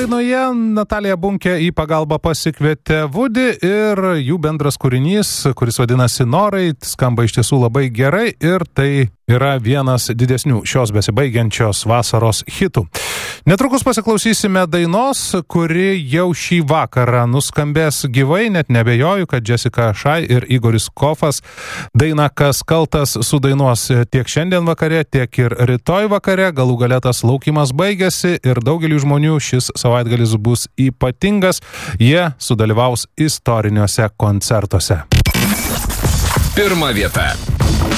dainoje Natalija Bunkė į pagalbą pasikvietė Woody ir jų bendras kūrinys, kuris vadinasi Norai, skamba iš tiesų labai gerai ir tai yra vienas didesnių šios besibaigiančios vasaros hitų. Netrukus pasiklausysime dainos, kuri jau šį vakarą nuskambės gyvai, net nebejoju, kad Jessica Shai ir Igoris Kofas dainą Kas kaltas sudainuos tiek šiandien vakare, tiek ir rytoj vakare. Galų gale tas laukimas baigėsi ir daugeliu žmonių šis savaitgalis bus ypatingas. Jie sudalyvaus istoriniuose koncertuose. Pirma vieta.